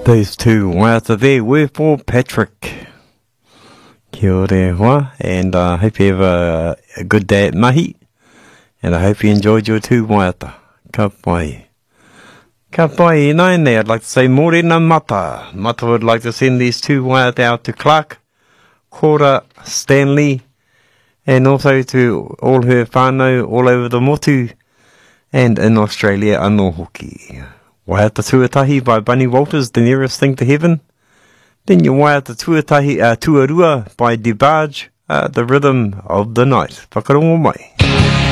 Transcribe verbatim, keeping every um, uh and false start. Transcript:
Those two waiata there were for Patrick. Kia ora hoa, and I uh, hope you have a, a good day at mahi, and I hope you enjoyed your two waiata. Ka pai. Ka pai nai nei, I'd like to say morena mata. Mata would like to send these two waiata out to Clark, Cora, Stanley, and also to all her whānau all over the motu, and in Australia anō hoki. Waiata Tuatahi by Bunny Walters, The Nearest Thing to Heaven. Then your Waiata Tuatahi, uh, Tuarua by DeBarge, uh, The Rhythm of the Night. Whakarongo mai.